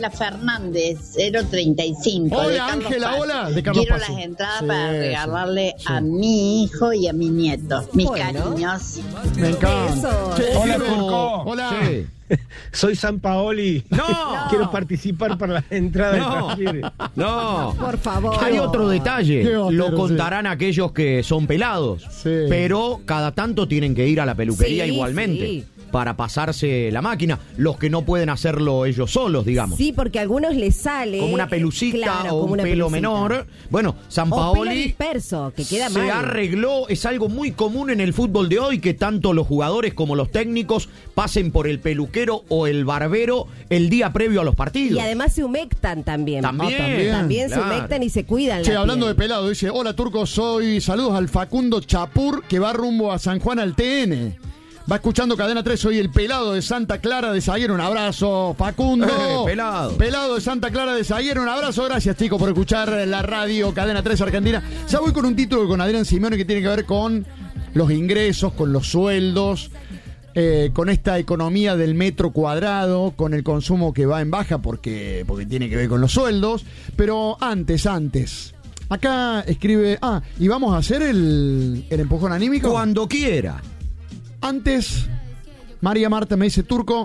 Ángela Fernández, 035. Hola, Ángela, hola. De Carlos Quiero Paz. las entradas Sí, para regalarle sí. a mi hijo y a mi nieto. Mis Bueno. cariños. Me encanta. Che, Hola, escribe- Turco. Hola. Sí. Soy San Paoli. No. Quiero participar para la entrada No. de Talleres. No. Por favor. Hay otro detalle. Qué bostero, Lo contarán aquellos que son pelados. Sí. Pero cada tanto tienen que ir a la peluquería Sí, igualmente. sí. Para pasarse la máquina. Los que no pueden hacerlo ellos solos, digamos. Sí, porque a algunos les sale Como una pelucita claro, o como un una pelo pelucita. menor. Bueno, San O pelo Paoli disperso, que queda se mal. arregló. Es algo muy común en el fútbol de hoy que tanto los jugadores como los técnicos pasen por el peluquero o el barbero el día previo a los partidos. Y además se humectan también. También. También se Claro. humectan y se cuidan. Che, la hablando de piel. pelado, dice, hola Turco, saludos al Facundo Chapur que va rumbo a San Juan al TN. Va escuchando Cadena 3, soy el pelado de Santa Clara de Zaguero. Un abrazo, Facundo. Pelado. Pelado de Santa Clara de Zaguero. Un abrazo, gracias, chicos, por escuchar la radio Cadena 3 Argentina. Ya voy con un título con Adrián Simeone que tiene que ver con los ingresos, con los sueldos, con esta economía del metro cuadrado, con el consumo que va en baja porque tiene que ver con los sueldos. Pero antes. Acá escribe, ¿y vamos a hacer el empujón anímico? Cuando quiera. Antes, María Marta me dice, Turco,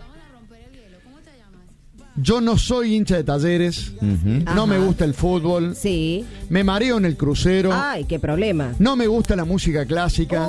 yo no soy hincha de Talleres, no Ajá. me gusta el fútbol, Sí. me mareo en el crucero, Ay, qué problema. no me gusta la música clásica,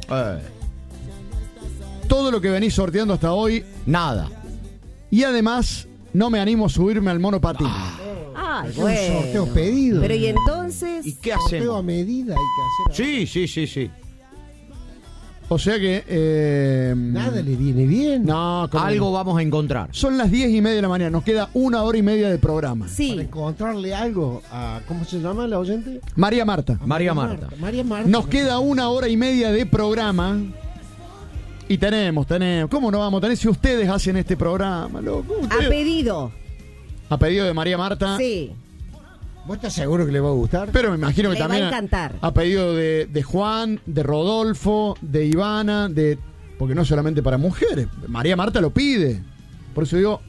todo lo que venís sorteando hasta hoy, Nada. y además no me animo a subirme al monopatín. Ay, Es un sorteo bueno. pedido. Pero y entonces. ¿Y qué Sorteo a hacemos? medida hay que hacer. Sí. O sea que... Nada le viene bien. No, ¿cómo Algo no? vamos a encontrar. Son las 10:30 de la mañana, nos queda 1 hora y media de programa. Para Sí. encontrarle algo a... ¿Cómo se llama la oyente? María Marta. María Marta. María Marta. Nos queda 1 hora y media de programa. Y tenemos. ¿Cómo no vamos a tener si ustedes hacen este programa, loco? A Ustedes- pedido. A pedido de María Marta. Sí. ¿Vos estás seguro que le va a gustar? Pero me imagino que Le va también a encantar. a pedido de Juan, de Rodolfo, de Ivana, porque no solamente para mujeres. María Marta lo pide. Por eso digo.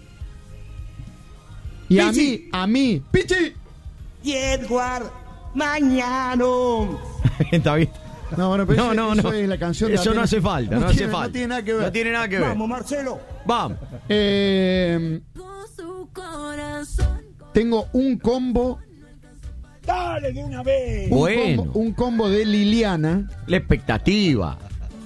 Y Pichi. a mí, Pichi. Y Edward, mañana. Está bien. No, bueno, pero No. eso es la canción de Eso no Atenas. hace falta, no tiene- hace falta. No tiene nada que ver. No tiene nada que ver. Vamos, Marcelo. Vamos. Tengo un combo. Dale de una vez. Bueno. Un combo de Liliana. La expectativa.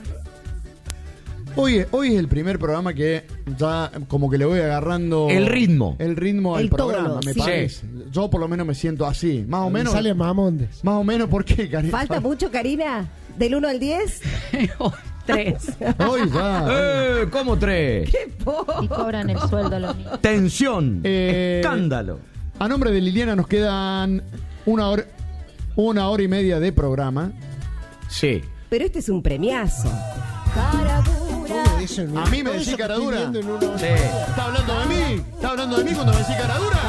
Hoy es el primer programa que ya como que le voy agarrando El ritmo. al El programa, tono, me sí. parece. Yo por lo menos me siento así, más o menos. Sale Mamondes. Más o menos, ¿por qué, Karina? ¿Falta mucho, Karina? ¿Del 1 al 10? 3. Hoy ya. ¿Cómo 3? Y cobran el sueldo los niños. Tensión. Eh, Escándalo. A nombre de Liliana nos quedan 1 hora y media de programa. Sí. Pero este es un premiazo. ¿Cómo dicen? A mí me Todo decís eso que cara estoy dura. viendo en una hora. Sí. ¿Está hablando de mí? ¿Está hablando de mí cuando me decís cara dura?